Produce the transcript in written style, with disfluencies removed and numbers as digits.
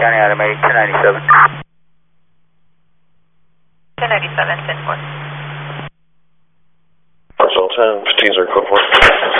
County Automatic 1097. 1097, 10-4. Parcel 10, 15 code 4.